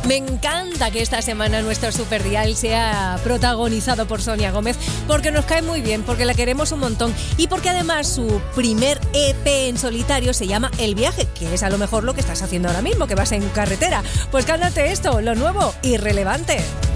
Me encanta que esta semana nuestro Superdial sea protagonizado por Sonia Gómez, porque nos cae muy bien, porque la queremos un montón y porque además su primer EP en solitario se llama El Viaje, que es a lo mejor lo que estás haciendo ahora mismo, que vas en carretera. Pues cántate esto, lo nuevo, Irrelevante.